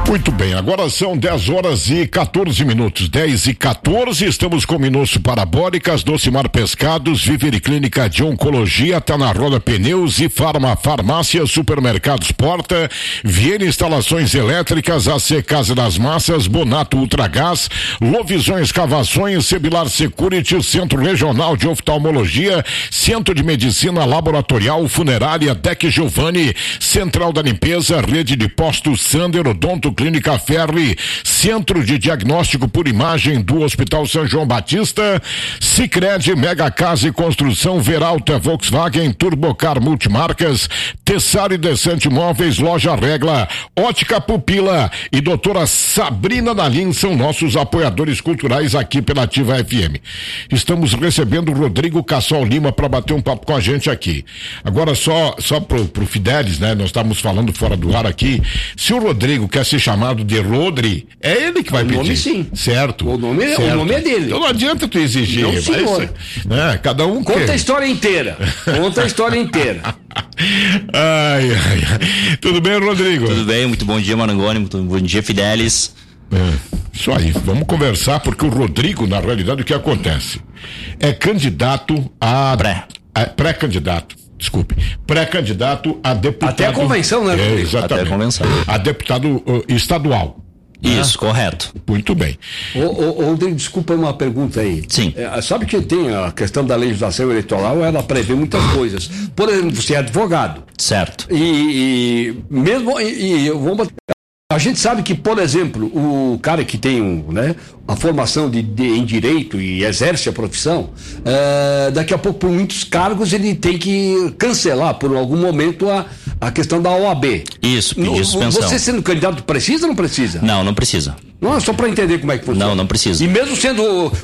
Muito bem, agora são 10 horas e 14 minutos, 10 e 14, estamos com Minosso Parabólicas, Docimar Pescados, Viver Clínica de Oncologia, tá na Roda Pneus e Farmácia, Supermercados Porta, Viena Instalações Elétricas, AC Casa das Massas, Bonato Ultragás, Lovisão Escavações, Sebilar Security, Centro Regional de Oftalmologia, Centro de Medicina Laboratorial, Funerária Tec Giovanni, Central da Limpeza, Rede de Postos Sander, Odonto Clínica Ferri, Centro de Diagnóstico por Imagem do Hospital São João Batista, Sicredi, Mega Casa e Construção, Veralta, Volkswagen, Turbocar Multimarcas, Tessari Descente Móveis, Loja Regla, Ótica Pupila e doutora Sabrina Dalim são nossos apoiadores culturais aqui pela Ativa FM. Estamos recebendo o Rodrigo Cassol Lima para bater um papo com a gente aqui. Agora só pro Fidelis, né? Nós estávamos falando fora do ar aqui, se o Rodrigo quer ser chamado de Rodri, é ele que vai pedir. O nome sim. Certo. O nome é dele. Então não adianta tu exigir. Não, senhor. Né? Cada um conta a história inteira. Ai. Tudo bem, Rodrigo? Tudo bem, muito bom dia, Marangoni, muito bom dia, Fidelis. Isso aí, vamos conversar, porque o Rodrigo, na realidade, o que acontece? É candidato a... Pré-candidato a deputado. Até a convenção, né? Exatamente. Até a convenção. A deputado estadual. Isso, correto. Muito bem. Rodrigo, desculpa uma pergunta aí. Sim. Sabe que tem a questão da legislação eleitoral, ela prevê muitas coisas. Por exemplo, você é advogado. Certo. A gente sabe que, por exemplo, o cara que tem a formação em direito e exerce a profissão, daqui a pouco, por muitos cargos, ele tem que cancelar por algum momento a questão da OAB. Isso, pedir suspensão. Você sendo candidato, precisa ou não precisa? Não, não precisa. Não, só para entender como é que funciona. Não precisa. E mesmo sendo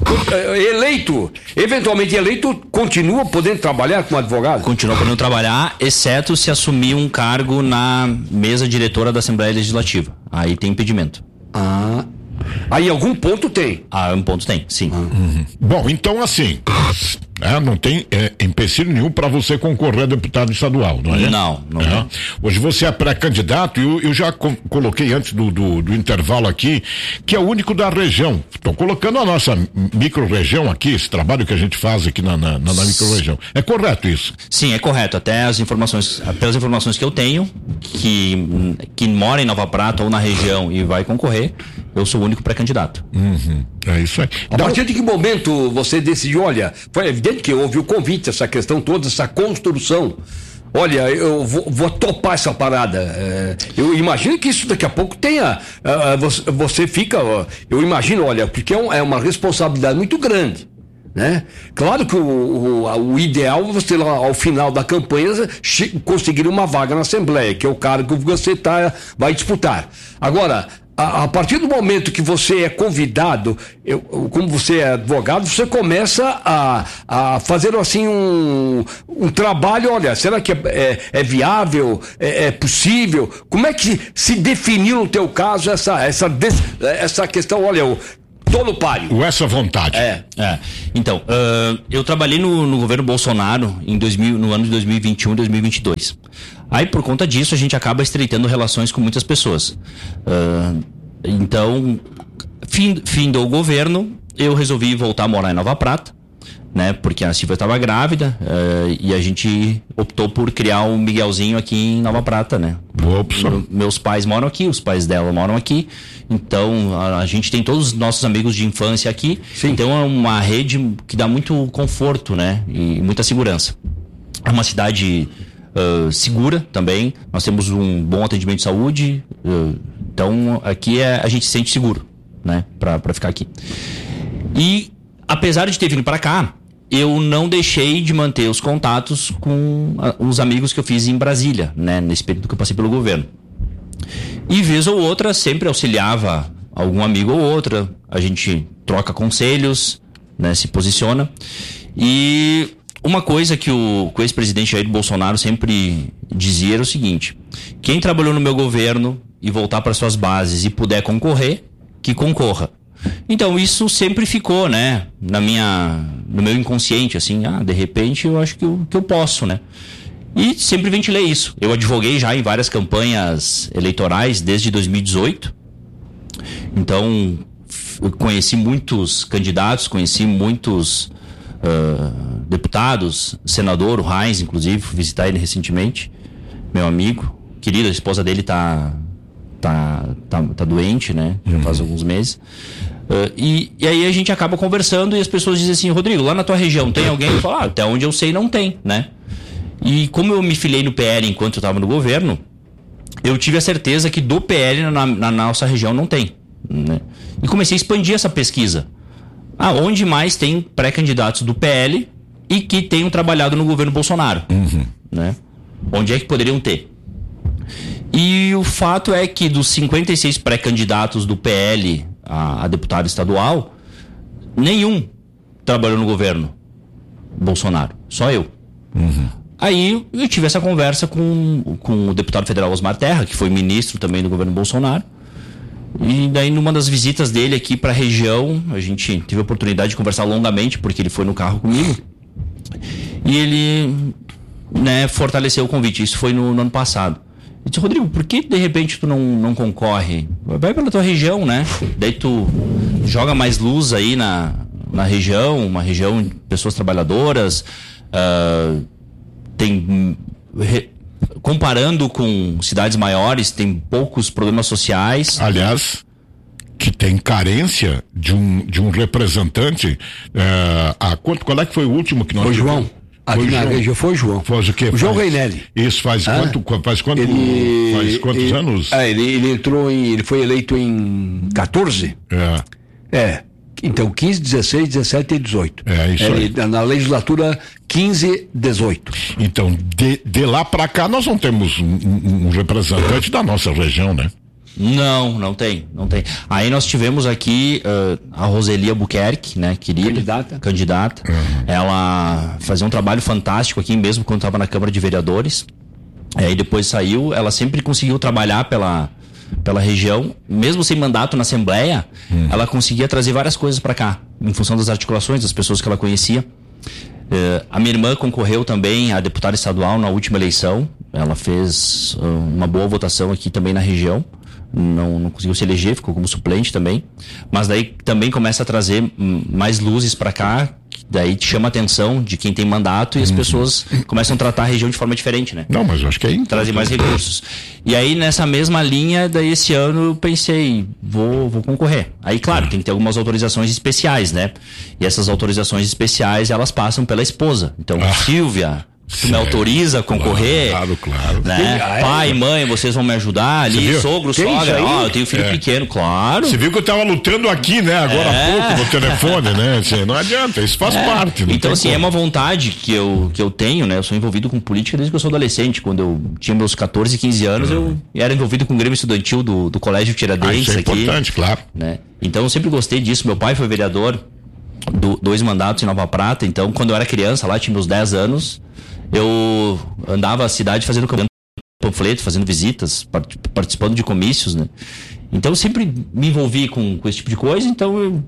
eventualmente eleito, continua podendo trabalhar como advogado? Continua podendo trabalhar, exceto se assumir um cargo na mesa diretora da Assembleia Legislativa. Aí tem impedimento. Aí algum ponto tem? Um ponto tem, sim. Bom, então assim, não tem empecilho nenhum para você concorrer a deputado estadual, não é? Não. Hoje você é pré-candidato e eu já coloquei antes do intervalo aqui, que é o único da região. Estou colocando a nossa micro-região aqui, esse trabalho que a gente faz aqui na micro-região. É correto isso? Sim, é correto. Até pelas informações que eu tenho, que mora em Nova Prata ou na região e vai concorrer, eu sou o único pré-candidato. É isso aí. A partir de que momento você decidiu, olha, foi evidente que houve o convite, essa questão toda, essa construção. Olha, eu vou topar essa parada. Eu imagino que isso daqui a pouco tenha. Você fica. Eu imagino, olha, porque é uma responsabilidade muito grande. Né? Claro que o ideal é você, lá, ao final da campanha, conseguir uma vaga na Assembleia, que é o cargo que você vai disputar. Agora, a partir do momento que você é convidado, como você é advogado, você começa a fazer assim um trabalho. Olha, será que é viável? É possível? Como é que se definiu no teu caso essa questão? Olha, tô no páreo. Essa vontade. Então, eu trabalhei no governo Bolsonaro no ano de 2021 e 2022. Aí, por conta disso, a gente acaba estreitando relações com muitas pessoas. Então, findou o governo, eu resolvi voltar a morar em Nova Prata, né? Porque a Silvia estava grávida, e a gente optou por criar um Miguelzinho aqui em Nova Prata, né? Boa opção. Meus pais moram aqui, os pais dela moram aqui, então a gente tem todos os nossos amigos de infância aqui. Sim. Então é uma rede que dá muito conforto, né? E muita segurança. É uma cidade segura também, nós temos um bom atendimento de saúde, então aqui a gente se sente seguro, né? Pra ficar aqui. E apesar de ter vindo para cá, eu não deixei de manter os contatos com os amigos que eu fiz em Brasília, né? Nesse período que eu passei pelo governo. E vez ou outra, sempre auxiliava algum amigo ou outra, a gente troca conselhos, né? Se posiciona. E uma coisa que o ex-presidente Jair Bolsonaro sempre dizia era o seguinte: quem trabalhou no meu governo e voltar para suas bases e puder concorrer, que concorra. Então isso sempre ficou, né, no meu inconsciente, assim, de repente eu acho que eu posso, né? E sempre ventilei isso. Eu advoguei já em várias campanhas eleitorais desde 2018, Então, eu conheci muitos candidatos, conheci muitos deputados, senador, o Heinz, inclusive, fui visitar ele recentemente, meu amigo, querido, a esposa dele tá doente, né? Já faz alguns meses. E aí a gente acaba conversando e as pessoas dizem assim: Rodrigo, lá na tua região tem alguém? Eu falo, até onde eu sei não tem, né? E como eu me filiei no PL enquanto eu estava no governo, eu tive a certeza que do PL na nossa região não tem, né? E comecei a expandir essa pesquisa. Onde mais tem pré-candidatos do PL e que tenham trabalhado no governo Bolsonaro, né? Onde é que poderiam ter? E o fato é que dos 56 pré-candidatos do PL a deputado estadual, nenhum trabalhou no governo Bolsonaro, só eu. Aí eu tive essa conversa com o deputado federal Osmar Terra, que foi ministro também do governo Bolsonaro. E daí, numa das visitas dele aqui para a região, a gente teve a oportunidade de conversar longamente, porque ele foi no carro comigo. E ele, né, fortaleceu o convite. Isso foi no ano passado. Eu disse: Rodrigo, por que de repente tu não concorre? Vai pela tua região, né? Daí tu joga mais luz aí na região, uma região de pessoas trabalhadoras, comparando com cidades maiores, tem poucos problemas sociais. Aliás, que tem carência de um representante. Qual é que foi o último que nós Foi tivemos? João. Aqui na região foi o João. Faz o quê? O João Reinelli. Isso faz faz quantos anos? Ele foi eleito em 14? Então 15, 16, 17 e 18. Isso aí. Na legislatura 15, 18. Então, de lá para cá nós não temos um representante da nossa região, né? Não tem. Aí nós tivemos aqui a Roseli Albuquerque, né, querida, candidata. Ela fazia um trabalho fantástico aqui mesmo quando estava na Câmara de Vereadores. Aí depois saiu, ela sempre conseguiu trabalhar pela região, mesmo sem mandato na Assembleia, ela conseguia trazer várias coisas para cá, em função das articulações, das pessoas que ela conhecia. A minha irmã concorreu também a deputada estadual na última eleição. Ela fez uma boa votação aqui também na região. Não conseguiu se eleger, ficou como suplente também. Mas daí também começa a trazer mais luzes para cá, daí te chama a atenção de quem tem mandato e as pessoas começam a tratar a região de forma diferente, né? Não, mas eu acho que é trazer mais recursos. E aí nessa mesma linha, daí esse ano eu pensei, vou concorrer. Aí claro, tem que ter algumas autorizações especiais, né? E essas autorizações especiais, elas passam pela esposa. Então, Silvia, tu me autoriza a concorrer? Claro. Né? Pai, mãe, vocês vão me ajudar ali, sogro, sogra, eu tenho filho pequeno, claro. Você viu que eu tava lutando aqui, né, agora há pouco no telefone, né? Não adianta, isso faz parte. Então, assim, é uma vontade que eu tenho, né? Eu sou envolvido com política desde que eu sou adolescente. Quando eu tinha meus 14, 15 anos, eu era envolvido com o Grêmio Estudantil do Colégio Tiradentes. Isso é importante, claro. Né? Então, eu sempre gostei disso. Meu pai foi vereador, 2 mandatos em Nova Prata. Então, quando eu era criança, lá tinha meus 10 anos, eu andava a cidade fazendo panfleto, fazendo visitas, participando de comícios, né? Então eu sempre me envolvi com esse tipo de coisa. Então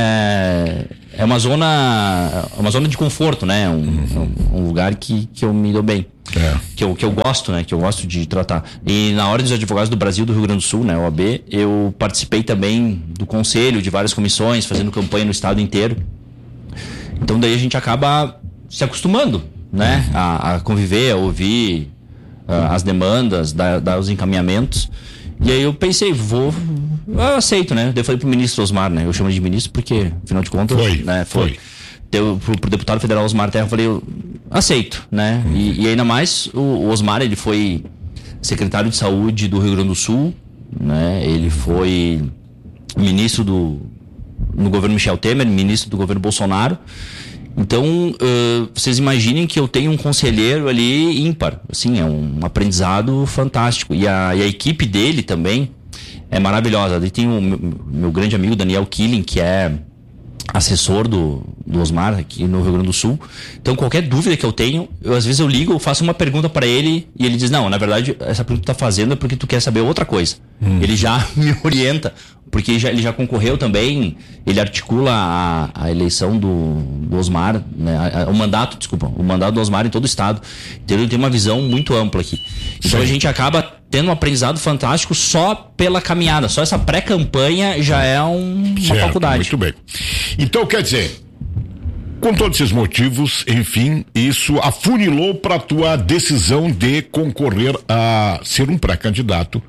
é uma zona de conforto, né? Um lugar que eu me dou bem, que eu gosto, né? Que eu gosto de tratar. E na Ordem dos Advogados do Brasil do Rio Grande do Sul, né? OAB, eu participei também do conselho de várias comissões, fazendo campanha no estado inteiro. Então daí a gente acaba se acostumando, né? A conviver, a ouvir as demandas, dar os encaminhamentos. E aí eu pensei, eu aceito, né? Eu falei pro ministro Osmar, né? Eu chamo de ministro porque, afinal de contas, foi. Pro deputado federal Osmar Terra, eu falei, eu aceito, né? E ainda mais, o Osmar, ele foi secretário de saúde do Rio Grande do Sul, né? Ele foi ministro no governo Michel Temer, ministro do governo Bolsonaro. Então, vocês imaginem que eu tenho um conselheiro ali ímpar, assim, é um aprendizado fantástico. E a equipe dele também é maravilhosa. Daí tem o meu grande amigo Daniel Killing, que é assessor do Osmar aqui no Rio Grande do Sul. Então, qualquer dúvida que eu tenho, às vezes eu ligo, eu faço uma pergunta para ele e ele diz, não, na verdade, essa pergunta que tu tá fazendo é porque tu quer saber outra coisa. Ele já me orienta, porque ele já concorreu também, ele articula a eleição do Osmar, né, o mandato do Osmar em todo o estado. Então ele tem uma visão muito ampla aqui. Então a gente acaba tendo um aprendizado fantástico só pela caminhada. Só essa pré-campanha já é uma faculdade. Muito bem. Então, quer dizer, com todos esses motivos, enfim, isso afunilou para a tua decisão de concorrer a ser um pré-candidato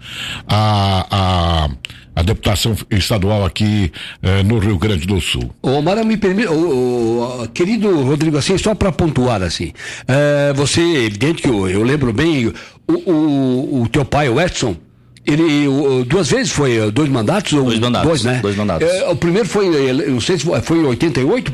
a deputação estadual aqui no Rio Grande do Sul. Mara, me permite, querido Rodrigo, assim, só para pontuar, assim, você, evidente que eu lembro bem, o teu pai, o Edson, ele 2 vezes foi 2 mandatos? 2 mandatos. 2, né? 2 mandatos. O primeiro foi, não sei se foi em 88,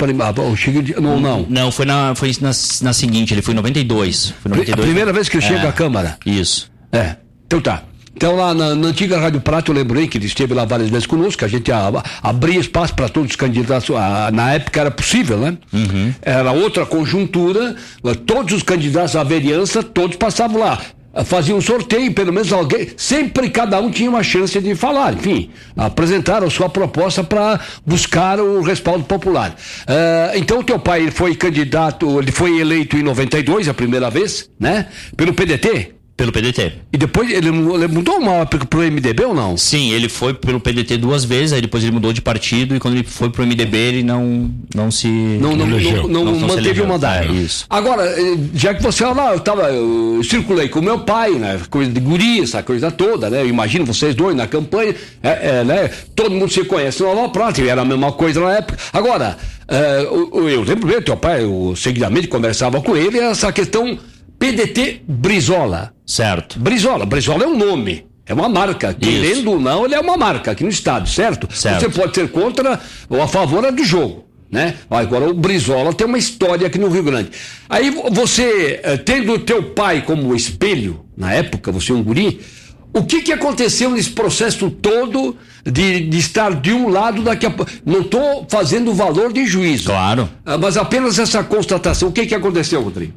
não. Foi na seguinte, ele foi em 92. Foi 92. A primeira vez que ele chega à Câmara. Isso. Então tá. Então lá na antiga Rádio Prata eu lembrei que ele esteve lá várias vezes conosco, que a gente abria espaço para todos os candidatos, na época era possível, né? Uhum. Era outra conjuntura, todos os candidatos à vereança, todos passavam lá. Faziam um sorteio, pelo menos alguém, sempre cada um tinha uma chance de falar, enfim, apresentaram sua proposta para buscar o respaldo popular. Então o teu pai ele foi candidato, ele foi eleito em 92, a primeira vez, né? Pelo PDT. Pelo PDT. E depois ele mudou pro MDB ou não? Sim, ele foi pelo PDT 2 vezes, aí depois ele mudou de partido e quando ele foi pro MDB ele não manteve o mandato. Isso. Agora, já que você lá, eu circulei com meu pai, né? Coisa de guri, essa coisa toda, né? Eu imagino vocês dois na campanha, né? Todo mundo se conhece no Nova Prata, e era a mesma coisa na época. Agora, eu lembro bem, teu pai, eu seguidamente conversava com ele, essa questão PDT Brizola. Certo. Brizola é um nome, é uma marca. Querendo ou não, ele é uma marca aqui no estado, certo? Você pode ser contra ou a favor do jogo, né? Agora o Brizola tem uma história aqui no Rio Grande. Aí você, tendo o teu pai como espelho, na época, você é um guri, o que aconteceu nesse processo todo de estar de um lado daqui a pouco? Não estou fazendo valor de juízo. Claro. Mas apenas essa constatação. O que aconteceu, Rodrigo?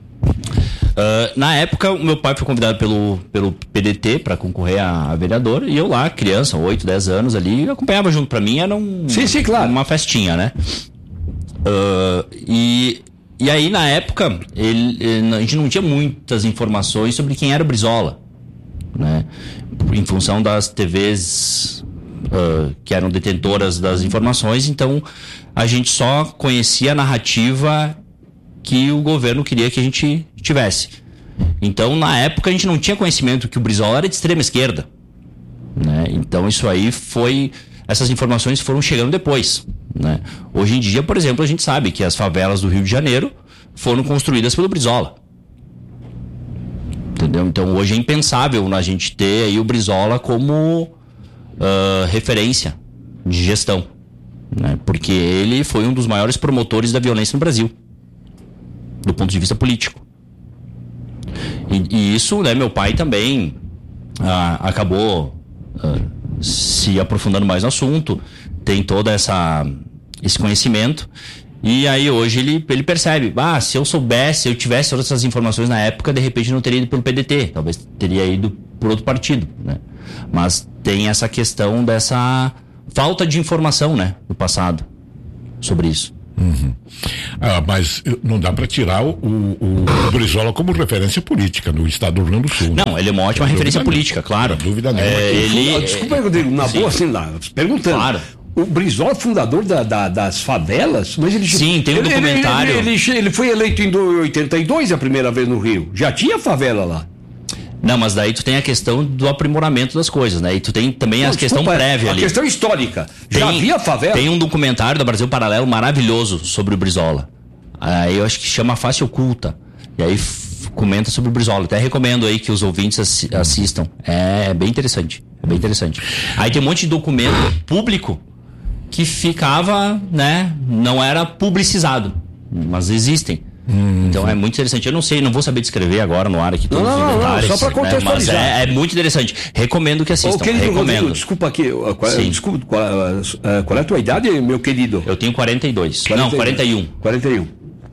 Na época, o meu pai foi convidado pelo PDT para concorrer a vereador e eu lá, criança, 8, 10 anos ali, acompanhava junto. Para mim era claro. Uma festinha, né? E aí, na época, a gente não tinha muitas informações sobre quem era o Brizola, né? Em função das TVs que eram detentoras das informações, então a gente só conhecia a narrativa que o governo queria que a gente tivesse. Então, na época, a gente não tinha conhecimento que o Brizola era de extrema esquerda, né? Então, isso aí essas informações foram chegando depois, né? Hoje em dia, por exemplo, a gente sabe que as favelas do Rio de Janeiro foram construídas pelo Brizola. Entendeu? Então, hoje é impensável a gente ter aí o Brizola como referência de gestão, né? Porque ele foi um dos maiores promotores da violência no Brasil, do ponto de vista político. E isso, né, meu pai também acabou se aprofundando mais no assunto, tem todo esse conhecimento, e aí hoje ele percebe, se eu soubesse, se eu tivesse todas essas informações na época, de repente não teria ido pelo PDT, talvez teria ido por outro partido, né? Mas tem essa questão dessa falta de informação, né, do passado sobre isso. Uhum. Mas não dá para tirar o Brizola como referência política no estado do Rio Grande do Sul. Não, ele é uma ótima referência política, claro. Não dúvida nenhuma. Desculpa aí, Rodrigo, na boa, assim, lá, perguntando. Claro. O Brizola, fundador das favelas, mas ele... Sim, tem um documentário. Ele foi eleito em 82 a primeira vez no Rio. Já tinha favela lá. Não, mas daí tu tem a questão do aprimoramento das coisas, né? E tu tem também a questão prévia ali. A questão histórica. Já havia favela? Tem um documentário da Brasil Paralelo maravilhoso sobre o Brizola. Aí eu acho que chama Face Oculta. E aí comenta sobre o Brizola. Até recomendo aí que os ouvintes assistam. É bem interessante. É bem interessante. Aí tem um monte de documento público que ficava, né? Não era publicizado. Mas existem. Então é muito interessante. Eu não sei, não vou saber descrever agora no ar aqui todos os detalhes. Só para contextualizar. Mas é muito interessante. Recomendo que assistam. Recomendo. Rodrigo, desculpa aqui. Qual é a tua idade, meu querido? Eu tenho 42. Não, 41. 41.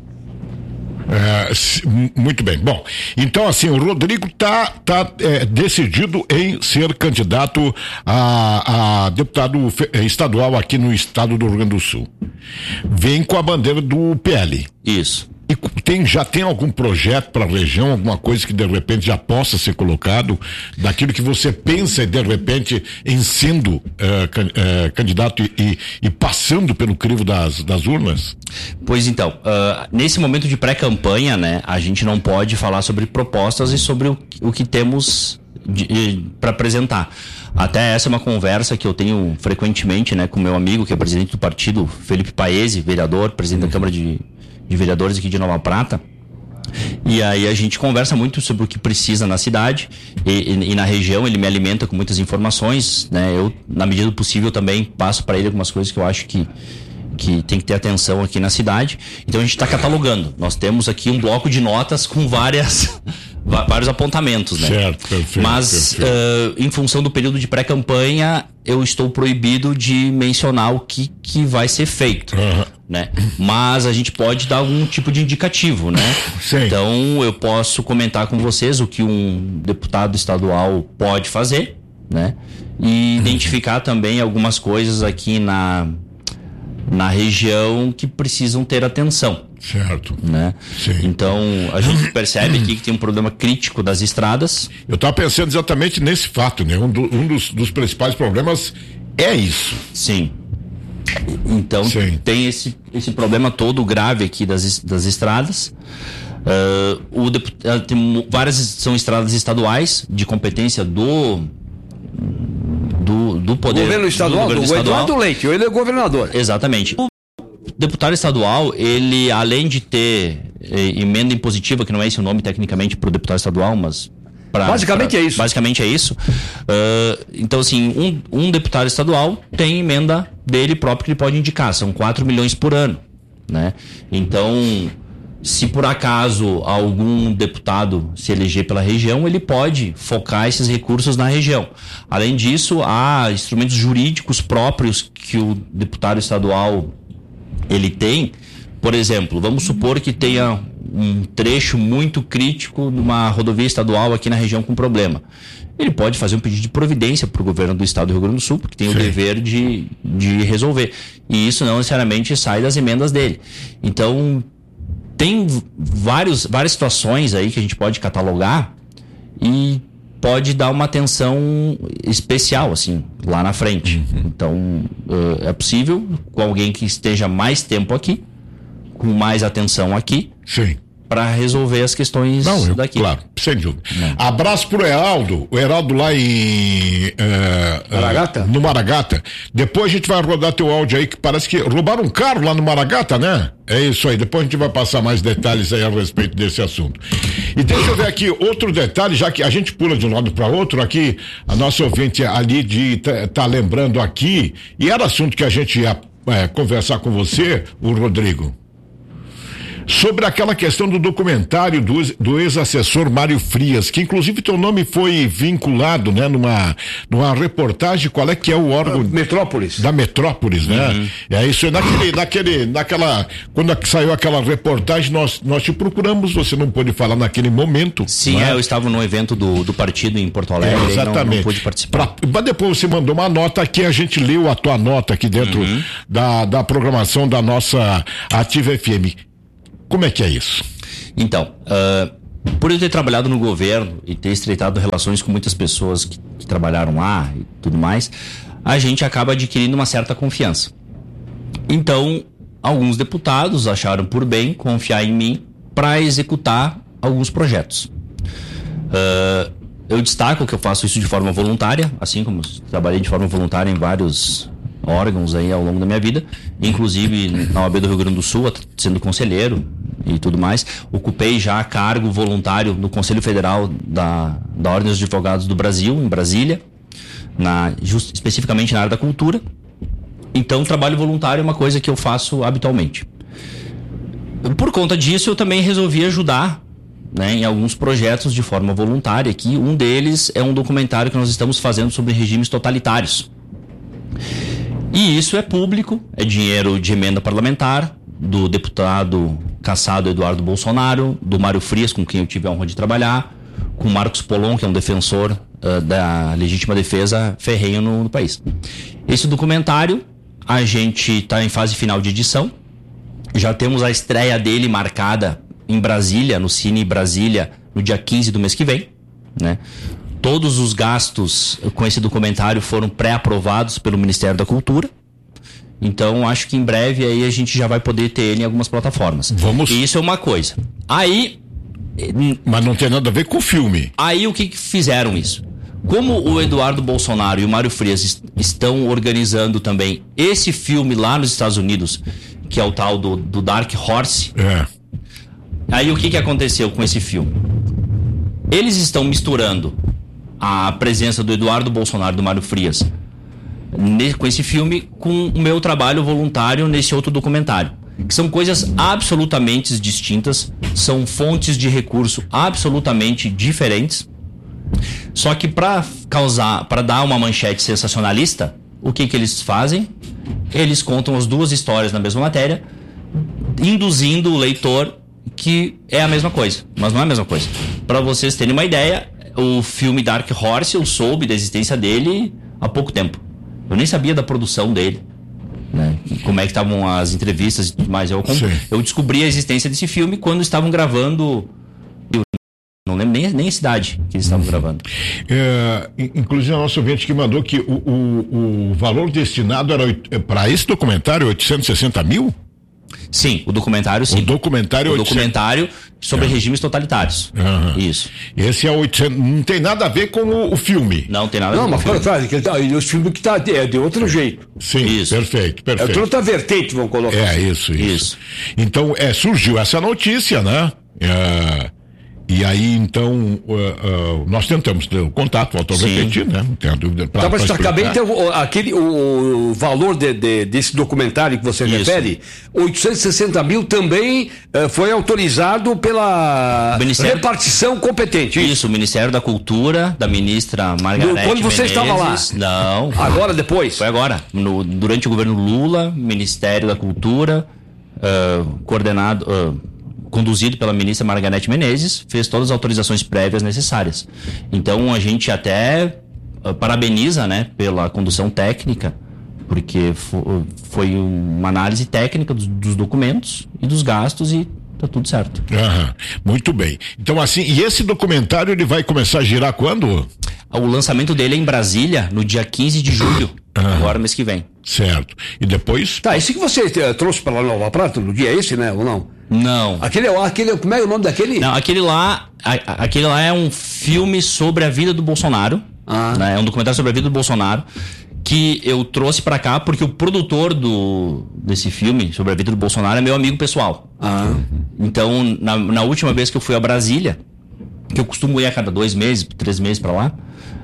Muito bem. Bom, então assim, o Rodrigo tá decidido em ser candidato a deputado estadual aqui no estado do Rio Grande do Sul. Vem com a bandeira do PL. Isso. E já tem algum projeto para a região, alguma coisa que de repente já possa ser colocado, daquilo que você pensa e de repente em sendo candidato e passando pelo crivo das urnas? Pois então, nesse momento de pré-campanha, né, a gente não pode falar sobre propostas e sobre o que temos para apresentar. Até essa é uma conversa que eu tenho frequentemente, né, com meu amigo que é presidente do partido, Felipe Paese, vereador, presidente da Câmara de Vereadores aqui de Nova Prata. E aí a gente conversa muito sobre o que precisa na cidade e na região. Ele me alimenta com muitas informações, né? Eu, na medida do possível, também passo para ele algumas coisas que eu acho que tem que ter atenção aqui na cidade. Então a gente está catalogando. Nós temos aqui um bloco de notas com vários apontamentos, né? Certo, perfeito. Mas em função do período de pré-campanha, eu estou proibido de mencionar o que vai ser feito, né? Mas a gente pode dar algum tipo de indicativo, né? Sim. Então eu posso comentar com vocês o que um deputado estadual pode fazer, né? E identificar também algumas coisas aqui na região que precisam ter atenção. Certo. Né? Sim. Então, a gente percebe aqui que tem um problema crítico das estradas. Eu estava pensando exatamente nesse fato, né? Um dos principais problemas é isso. Sim. Então, Sim. Tem esse problema todo grave aqui das estradas. Tem várias são estradas estaduais de competência do poder governo estadual, do Eduardo Leite, ele é governador. Exatamente. O deputado estadual, ele, além de ter emenda impositiva, que não é esse o nome tecnicamente para o deputado estadual, mas basicamente é isso. Basicamente é isso. Então, assim, um deputado estadual tem emenda dele próprio que ele pode indicar, são 4 milhões por ano, né? Então, se por acaso algum deputado se eleger pela região, ele pode focar esses recursos na região. Além disso, há instrumentos jurídicos próprios que o deputado estadual ele tem. Por exemplo, vamos supor que tenha um trecho muito crítico numa rodovia estadual aqui na região com problema. Ele pode fazer um pedido de providência para o governo do estado do Rio Grande do Sul, porque tem o dever de resolver. E isso não necessariamente sai das emendas dele. Então, tem várias situações aí que a gente pode catalogar e pode dar uma atenção especial, assim, lá na frente. Então, é possível, com alguém que esteja mais tempo aqui, com mais atenção aqui, para resolver as questões daqui. Claro, sem dúvida. Abraço pro Heraldo, o Heraldo lá em Maragata? No Maragata. Depois a gente vai rodar teu áudio aí, que parece que roubaram um carro lá no Maragata, né? É isso aí, depois a gente vai passar mais detalhes aí a respeito desse assunto. E deixa eu ver aqui outro detalhe, já que a gente pula de um lado para outro, aqui a nossa ouvinte ali tá lembrando aqui, e era assunto que a gente ia conversar com você, o Rodrigo, sobre aquela questão do documentário do ex-assessor Mário Frias, que inclusive teu nome foi vinculado, né, numa reportagem. Qual é que é o órgão? Metrópolis. Da Metrópolis, né? É isso, quando saiu aquela reportagem, nós te procuramos, você não pôde falar naquele momento. Sim, né? Eu estava no evento do partido em Porto Alegre, exatamente. Não pude participar. Mas depois você mandou uma nota aqui, a gente leu a tua nota aqui dentro da programação da nossa Ativa FM. Como é que é isso? Então, por eu ter trabalhado no governo e ter estreitado relações com muitas pessoas que trabalharam lá e tudo mais, a gente acaba adquirindo uma certa confiança. Então, alguns deputados acharam por bem confiar em mim para executar alguns projetos. Eu destaco que eu faço isso de forma voluntária, assim como trabalhei de forma voluntária em vários órgãos aí ao longo da minha vida, inclusive na OAB do Rio Grande do Sul, sendo conselheiro e tudo mais. Ocupei já cargo voluntário no Conselho Federal da Ordem dos Advogados do Brasil, em Brasília, especificamente na área da cultura. Então, trabalho voluntário é uma coisa que eu faço habitualmente. Por conta disso, eu também resolvi ajudar, né, em alguns projetos de forma voluntária aqui. Um deles é um documentário que nós estamos fazendo sobre regimes totalitários. E isso é público, é dinheiro de emenda parlamentar, do deputado cassado Eduardo Bolsonaro, do Mário Frias, com quem eu tive a honra de trabalhar, com Marcos Polon, que é um defensor da legítima defesa ferrenho no país. Esse documentário, a gente está em fase final de edição, já temos a estreia dele marcada em Brasília, no Cine Brasília, no dia 15 do mês que vem, né? Todos os gastos com esse documentário foram pré-aprovados pelo Ministério da Cultura. Então, acho que em breve aí a gente já vai poder ter ele em algumas plataformas. E isso é uma coisa. Aí... Mas não tem nada a ver com o filme. Aí o que fizeram isso? Como o Eduardo Bolsonaro e o Mário Frias estão organizando também esse filme lá nos Estados Unidos, que é o tal do Dark Horse. Aí o que aconteceu com esse filme? Eles estão misturando a presença do Eduardo Bolsonaro e do Mário Frias com esse filme com o meu trabalho voluntário nesse outro documentário, que são coisas absolutamente distintas, são fontes de recurso absolutamente diferentes. Só que para dar uma manchete sensacionalista, o que eles fazem? Eles contam as duas histórias na mesma matéria, induzindo o leitor que é a mesma coisa, mas não é a mesma coisa. Para vocês terem uma ideia, o filme Dark Horse, eu soube da existência dele há pouco tempo. Eu nem sabia da produção dele, né? Como é que estavam as entrevistas e tudo mais. Eu descobri a existência desse filme quando estavam gravando. Eu não lembro nem a cidade que eles estavam gravando. Inclusive a nossa ouvinte que mandou que o valor destinado era para esse documentário 860 mil? Sim, o documentário sim. O documentário sobre regimes totalitários. Isso. Esse é 800, não tem nada a ver com o filme. Não tem nada a ver com o filme. Mas os filmes que é de outro jeito. Sim, isso. Perfeito. É outra vertente, vamos colocar. Isso. Então, surgiu essa notícia, né? E aí, então, nós tentamos ter o contato, volto a repetir, né? Não tem dúvida. Para destacar bem, então, o valor desse documentário que você refere, 860 mil também foi autorizado pela repartição competente. Isso, o Ministério da Cultura, da ministra Margarete Menezes. Quando você estava lá? Não. Agora, depois? Foi agora. Durante o governo Lula, Ministério da Cultura, conduzido pela ministra Margarete Menezes, fez todas as autorizações prévias necessárias. Então a gente até parabeniza, né, pela condução técnica, porque foi uma análise técnica dos documentos e dos gastos e tá tudo certo. Muito bem. Então assim, e esse documentário ele vai começar a girar quando? O lançamento dele é em Brasília, no dia 15 de julho, agora mês que vem. Certo. E depois? Tá, esse que você trouxe para Nova Prata no dia esse, né, ou não? Não. Aquele, como é o nome daquele? Não, aquele lá é um filme sobre a vida do Bolsonaro. Né? É um documentário sobre a vida do Bolsonaro que eu trouxe pra cá porque o produtor desse filme sobre a vida do Bolsonaro é meu amigo pessoal. Então, na última vez que eu fui a Brasília, que eu costumo ir a cada 2 meses, 3 meses pra lá,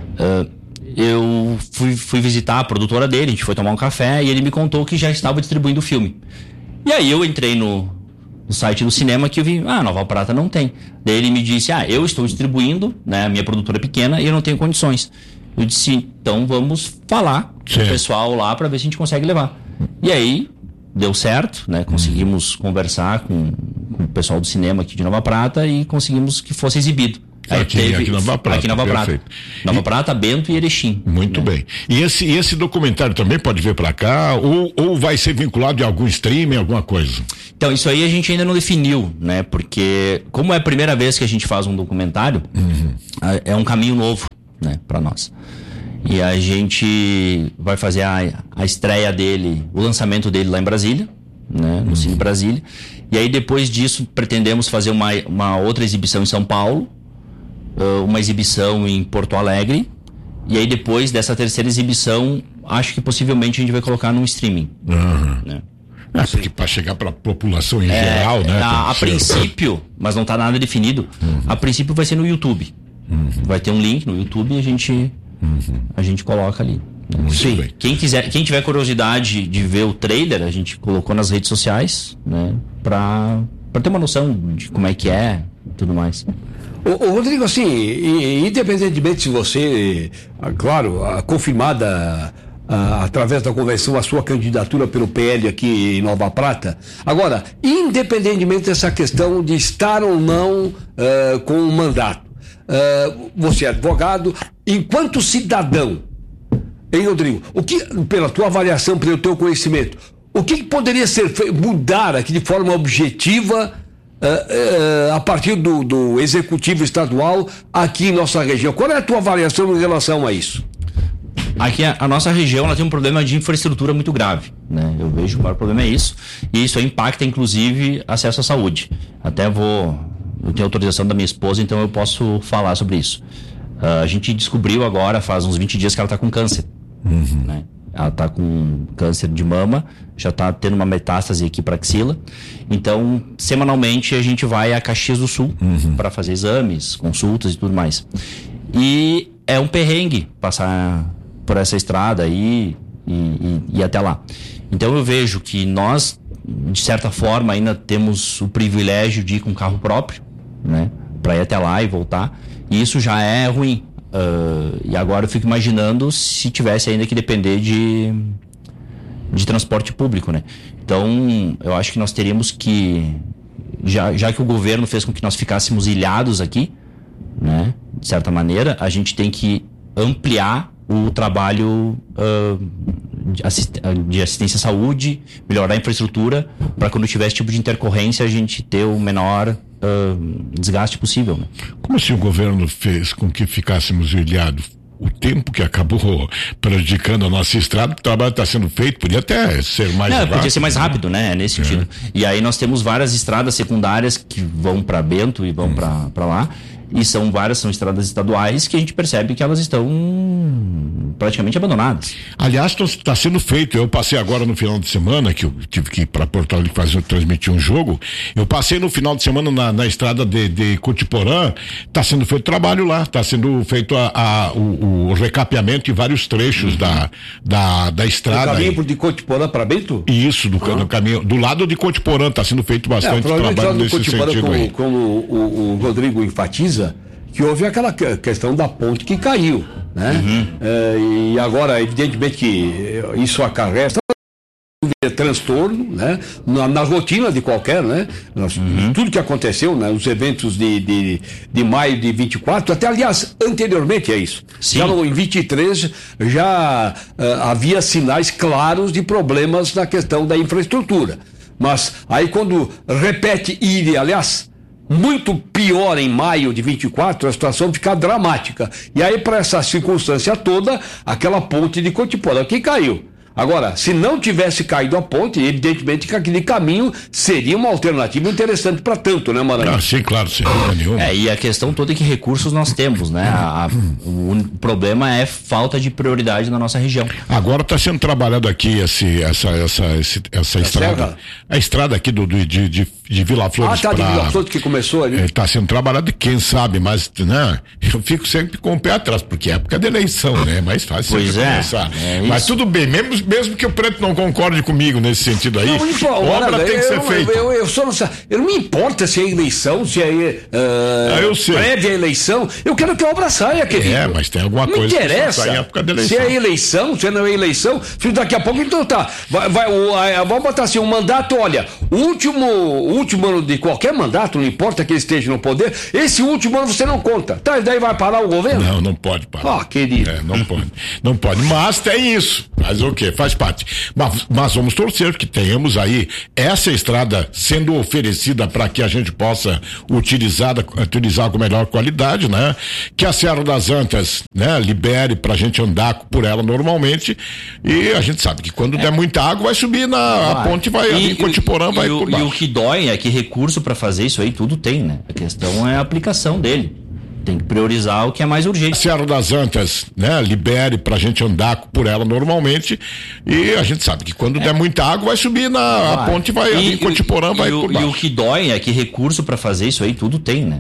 eu fui visitar a produtora dele, a gente foi tomar um café e ele me contou que já estava distribuindo o filme. E aí eu entrei no site do cinema que eu vi, Nova Prata não tem. Daí ele me disse, eu estou distribuindo, né, a minha produtora é pequena e eu não tenho condições. Eu disse, então vamos falar com o pessoal lá para ver se a gente consegue levar. E aí deu certo, né? Conseguimos conversar com o pessoal do cinema aqui de Nova Prata e conseguimos que fosse exibido. Aí aqui em Nova Prata. Aqui em Nova Prata. Nova Prata, Bento e Erechim. Muito bem. E esse documentário também pode vir para cá ou vai ser vinculado a algum streaming, alguma coisa? Então, isso aí a gente ainda não definiu, né? Porque como é a primeira vez que a gente faz um documentário, é um caminho novo, né, para nós. E a gente vai fazer a estreia dele, o lançamento dele lá em Brasília, né, no Cine Brasília. E aí depois disso pretendemos fazer uma outra exibição em São Paulo, uma exibição em Porto Alegre, e aí depois dessa terceira exibição, acho que possivelmente a gente vai colocar num streaming. Né? Porque para chegar para a população em geral, né? A princípio, mas não está nada definido, a princípio vai ser no YouTube. Vai ter um link no YouTube e a gente coloca ali. Sim. Bem. Quem tiver curiosidade de ver o trailer, a gente colocou nas redes sociais, né? Para ter uma noção de como é que é e tudo mais. Ô Rodrigo, assim, independentemente se você, claro, confirmada através da convenção a sua candidatura pelo PL aqui em Nova Prata, agora, independentemente dessa questão de estar ou não com o mandato, você é advogado, enquanto cidadão, hein, Rodrigo, o que, pela tua avaliação, pelo teu conhecimento, o que poderia ser mudar aqui de forma objetiva a partir do executivo estadual aqui em nossa região. Qual é a tua avaliação em relação a isso? Aqui a nossa região ela tem um problema de infraestrutura muito grave, né? Eu vejo que o maior problema é isso, e isso impacta inclusive acesso à saúde. Eu tenho autorização da minha esposa, então eu posso falar sobre isso. A gente descobriu agora, faz uns 20 dias, que ela está com câncer. Né? Ela está com câncer de mama, já está tendo uma metástase aqui para axila. Então, semanalmente, a gente vai a Caxias do Sul para fazer exames, consultas e tudo mais. E é um perrengue passar por essa estrada aí e até lá. Então, eu vejo que nós, de certa forma, ainda temos o privilégio de ir com um carro próprio, né, para ir até lá e voltar. E isso já é ruim. E agora eu fico imaginando se tivesse ainda que depender de transporte público, né? Então, eu acho que nós teríamos que, já que o governo fez com que nós ficássemos ilhados aqui, né, de certa maneira, a gente tem que ampliar o trabalho de assistência à saúde, melhorar a infraestrutura, para quando tiver esse tipo de intercorrência a gente ter o menor desgaste possível, né? Como assim o governo fez com que ficássemos ilhados? O tempo que acabou prejudicando a nossa estrada, o trabalho está sendo feito, podia até ser mais rápido. Podia ser mais rápido, né? Nesse sentido. E aí nós temos várias estradas secundárias que vão para Bento e vão para lá. E são estradas estaduais que a gente percebe que elas estão praticamente abandonadas. Aliás, está sendo feito. Eu passei agora no final de semana, que eu tive que ir para Porto Alegre transmitir um jogo. Eu passei no final de semana na estrada de Cotiporã. Está sendo feito trabalho lá. Está sendo feito o recapeamento de vários trechos da estrada. O caminho de Cotiporã para Bento? Isso, do caminho. Do lado de Cotiporã está sendo feito bastante trabalho nesse sentido aí. Como o Rodrigo enfatiza, que houve aquela questão da ponte que caiu, né? E agora, evidentemente que isso acarreta transtorno, né? Na rotina de qualquer, né? Tudo que aconteceu, né? Os eventos de maio de 24, até aliás, anteriormente é isso. Sim. Já em 23 já havia sinais claros de problemas na questão da infraestrutura. Mas aí quando repete aliás, muito pior em maio de 24, a situação fica dramática. E aí, para essa circunstância toda, aquela ponte de Cotiporã que caiu. Agora, se não tivesse caído a ponte, evidentemente que aquele caminho seria uma alternativa interessante para tanto, né, Maranhão? Sim, claro, sem dúvida nenhuma. E a questão toda é que recursos nós temos, né? O problema é falta de prioridade na nossa região. Agora está sendo trabalhado aqui essa estrada. A estrada aqui de Vila Flores. De Vila Flores que começou ali. Está sendo trabalhado, e quem sabe, mas né, eu fico sempre com o pé atrás, porque é época de eleição, né? É mais fácil começar. Mas tudo bem, mesmo que o preto não concorde comigo nesse sentido aí, obra tem que ser feita. Eu não me importa se é eleição, se é prévia eleição, eu quero que a obra saia, querido. Mas tem alguma coisa que interessa em época de eleição. Se é eleição, se não é eleição, se daqui a pouco então tá. Vamos botar assim, um mandato, olha, o último ano de qualquer mandato, não importa que ele esteja no poder, esse último ano você não conta. Tá, daí vai parar o governo? Não pode parar. Querido. Não pode. Mas tem isso. Mas o quê? Faz parte. Mas vamos torcer que tenhamos aí essa estrada sendo oferecida para que a gente possa utilizar com melhor qualidade, né? Que a Serra das Antas, né, libere pra gente andar por ela normalmente, e a gente sabe que quando der muita água vai subir a ponte, vai em Cotiporã, vai por baixo. E o que dói é que recurso para fazer isso aí tudo tem, né? A questão é a aplicação dele. Tem que priorizar o que é mais urgente. Serra das Antas, né, libere pra gente andar por ela normalmente, e a gente sabe que quando der muita água vai subir a ponte, vai em Cotiporã, vai por baixo. E o que dói é que recurso para fazer isso aí tudo tem, né?